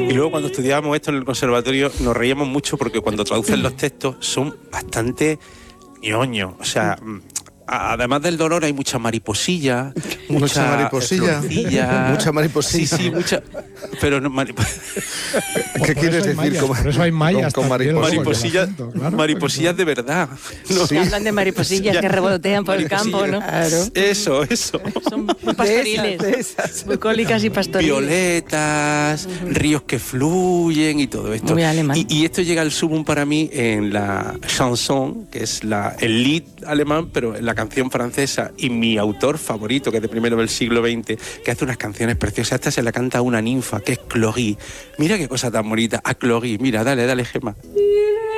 Y luego cuando estudiábamos esto en el conservatorio nos reíamos mucho porque cuando traducen los textos son bastante ñoños. O sea, además del dolor hay mucha mariposilla, Mucha mariposilla. florcilla. Mucha mariposilla. Sí, mucha. Pero no, ¿Qué quieres decir? Mayas, con- por eso hay mayas con también, mariposilla? mariposillas, Claro, mariposillas de verdad. No, Sí. Hablan de mariposillas que revolotean por el campo, ¿no? Claro. Eso. Son muy pastoriles, De esas. bucólicas y pastoriles. Violetas, ríos que fluyen y todo esto. Muy alemán. Y esto llega al sumum para mí en la chanson, que es el lied alemán, pero en la canción francesa, y mi autor favorito, que es de primero del siglo XX, que hace unas canciones preciosas. Esta se la canta a una ninfa, que es Cloris. Mira qué cosa tan bonita, a Cloris. Mira, dale, Gemma.